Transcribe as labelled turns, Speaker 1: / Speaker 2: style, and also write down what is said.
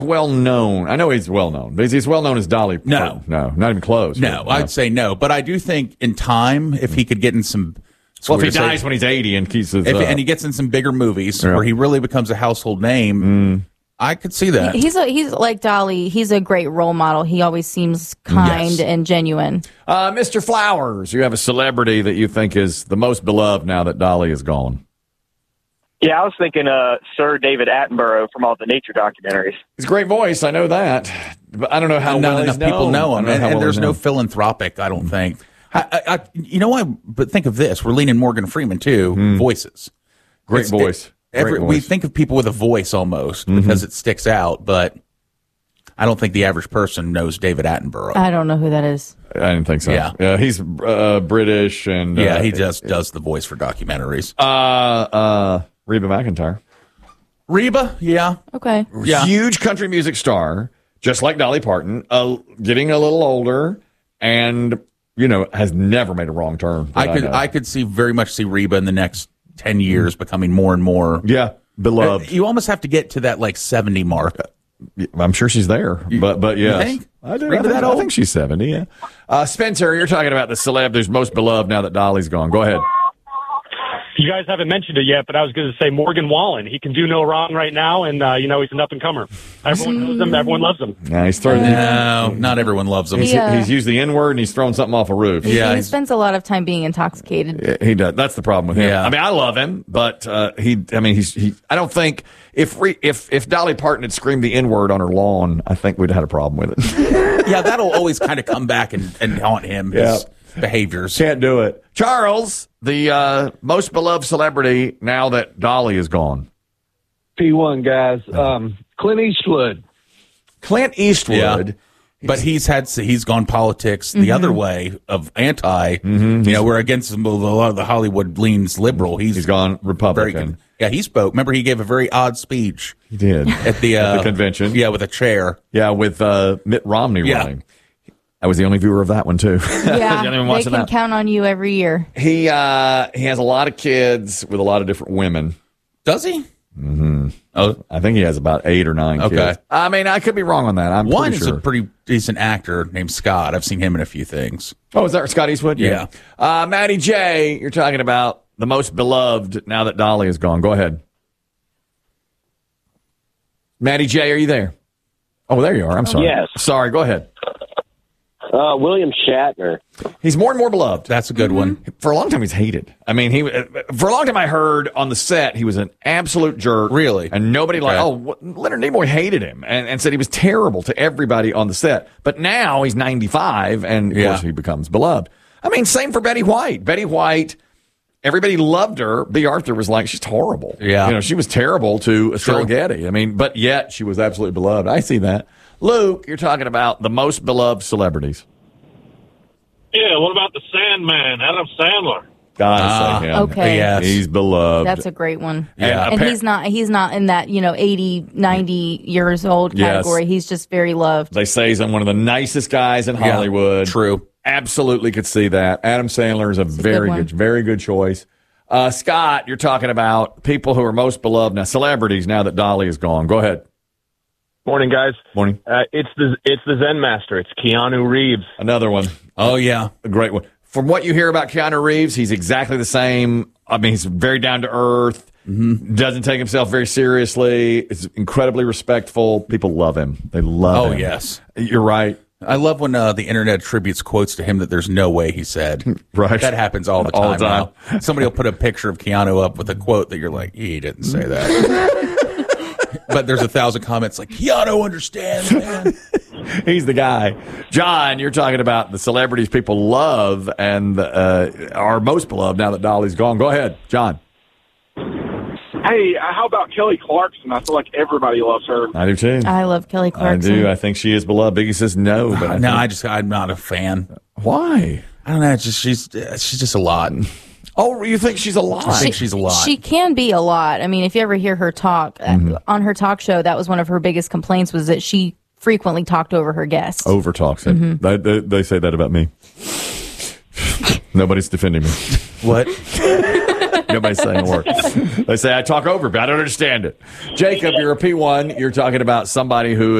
Speaker 1: well known. I know he's well known, but he's well known as Dolly Parton. No, not even close.
Speaker 2: No, I'd say no. But I do think in time, if he could get in some.
Speaker 1: Well, if he dies when he's 80 and keeps his,
Speaker 2: and he gets in some bigger movies where he really becomes a household name, I could see that.
Speaker 3: He's like Dolly. He's a great role model. He always seems kind and genuine.
Speaker 1: Mr. Flowers, you have a celebrity that you think is the most beloved now that Dolly is gone.
Speaker 4: Yeah, I was thinking Sir David Attenborough from all the nature documentaries.
Speaker 1: He's a great voice. I know that. But I don't know how
Speaker 2: not
Speaker 1: well
Speaker 2: enough
Speaker 1: he's known.
Speaker 2: people know him. And there's no
Speaker 1: known.
Speaker 2: philanthropic, I don't think. You know what? But think of this. We're leaning Morgan Freeman, too. Voices.
Speaker 1: Great voice.
Speaker 2: We think of people with a voice almost because it sticks out, but I don't think the average person knows David Attenborough.
Speaker 3: I don't know who that is.
Speaker 1: I didn't think so.
Speaker 2: Yeah.
Speaker 1: He's British. And
Speaker 2: he just does the voice for documentaries.
Speaker 1: Reba McEntire.
Speaker 2: Reba, yeah.
Speaker 3: Okay.
Speaker 2: Yeah.
Speaker 1: Huge country music star, just like Dolly Parton, getting a little older and, has never made a wrong turn.
Speaker 2: I could very much see Reba in the next 10 years becoming more and more.
Speaker 1: Yeah, beloved.
Speaker 2: You almost have to get to that 70 mark.
Speaker 1: I'm sure she's there, but yeah.
Speaker 2: You think?
Speaker 1: I do.
Speaker 2: Reba that old?
Speaker 1: I think she's 70, yeah. Spencer, you're talking about the celeb who's most beloved now that Dolly's gone. Go ahead.
Speaker 5: You guys haven't mentioned it yet, but I was going to say Morgan Wallen. He can do no wrong right now, and, he's an up-and-comer. Everyone knows him. Everyone loves him.
Speaker 1: Yeah, he's throwing.
Speaker 2: No, not everyone loves him.
Speaker 1: He's used the N-word, and he's throwing something off a roof.
Speaker 3: He spends a lot of time being intoxicated.
Speaker 1: He does. That's the problem with him.
Speaker 2: Yeah.
Speaker 1: I mean, I love him, but I don't think if Dolly Parton had screamed the N-word on her lawn, I think we'd have had a problem with it.
Speaker 2: Yeah, that'll always kind of come back and haunt him. His behaviors.
Speaker 1: Can't do it. Charles, the most beloved celebrity now that Dolly is gone.
Speaker 6: P1 guys. Clint Eastwood.
Speaker 1: Clint Eastwood.
Speaker 2: Yeah. But he's gone politics the other way of anti. We're against a lot of the Hollywood leans liberal. He's
Speaker 1: gone Republican.
Speaker 2: He spoke. Remember, he gave a very odd speech.
Speaker 1: He did
Speaker 2: at the
Speaker 1: convention.
Speaker 2: Yeah, with a chair.
Speaker 1: Yeah, with Mitt Romney running. I was the only viewer of that one too.
Speaker 3: Yeah, they can count on you every year.
Speaker 1: He has a lot of kids with a lot of different women.
Speaker 2: Does he?
Speaker 1: Mm-hmm. Oh, I think he has about 8 or 9 kids. I mean, I could be wrong on that.
Speaker 2: One is a pretty decent actor named Scott. I've seen him in a few things.
Speaker 1: Oh, is that Scott Eastwood?
Speaker 2: Yeah.
Speaker 1: Matty J, you're talking about the most beloved now that Dolly is gone. Go ahead. Matty J, are you there? Oh, there you are. I'm sorry.
Speaker 4: Yes.
Speaker 1: Sorry. Go ahead.
Speaker 4: William Shatner.
Speaker 1: He's more and more beloved.
Speaker 2: That's a good one.
Speaker 1: For a long time, he's hated. I mean, for a long time, I heard on the set he was an absolute jerk.
Speaker 2: Really?
Speaker 1: And nobody Leonard Nimoy hated him and said he was terrible to everybody on the set. But now he's 95, and of course he becomes beloved. I mean, same for Betty White. Betty White, everybody loved her. B. Arthur was like, she's horrible.
Speaker 2: Yeah.
Speaker 1: She was terrible to Estelle Getty. I mean, but yet she was absolutely beloved. I see that. Luke, you're talking about the most beloved celebrities.
Speaker 7: Yeah, what about the Sandman, Adam Sandler?
Speaker 1: Gotta say him.
Speaker 3: Okay.
Speaker 2: Yes.
Speaker 1: He's beloved.
Speaker 3: That's a great one.
Speaker 1: Yeah.
Speaker 3: And he's not in that, 80, 90 years old category. He's just very loved.
Speaker 1: They say he's one of the nicest guys in Hollywood.
Speaker 2: True.
Speaker 1: Absolutely could see that. Adam Sandler is a very good choice. Scott, you're talking about people who are most beloved now, celebrities now that Dolly is gone. Go ahead.
Speaker 8: Morning, guys.
Speaker 1: Morning.
Speaker 8: It's the Zen Master. It's Keanu Reeves.
Speaker 1: Another one.
Speaker 2: Oh, yeah.
Speaker 1: A great one. From what you hear about Keanu Reeves, he's exactly the same. I mean, he's very down to earth, doesn't take himself very seriously, is incredibly respectful. People love him. They love him. Oh,
Speaker 2: yes.
Speaker 1: You're right.
Speaker 2: I love when the internet attributes quotes to him that there's no way he said.
Speaker 1: Right.
Speaker 2: That happens all the time. Now. Somebody will put a picture of Keanu up with a quote that you're like, he didn't say that. But there's 1,000 comments like, Keanu understands, man.
Speaker 1: He's the guy. John, you're talking about the celebrities people love and are most beloved now that Dolly's gone. Go ahead, John.
Speaker 9: Hey, how about Kelly Clarkson? I feel like everybody loves her.
Speaker 1: I do too.
Speaker 3: I love Kelly Clarkson.
Speaker 1: I do. I think she is beloved. Biggie says no, but
Speaker 2: I'm not a fan.
Speaker 1: Why?
Speaker 2: I don't know. It's just she's just a lot.
Speaker 1: Oh, you think she's a lot?
Speaker 2: I think she's a lot.
Speaker 3: She can be a lot. I mean, if you ever hear her talk on her talk show, that was one of her biggest complaints was that she frequently talked over her guests.
Speaker 1: Over talks it. They say that about me. Nobody's defending me.
Speaker 2: What?
Speaker 1: Nobody's saying a word. They say I talk over, but I don't understand it. Jacob, you're a P1. You're talking about somebody who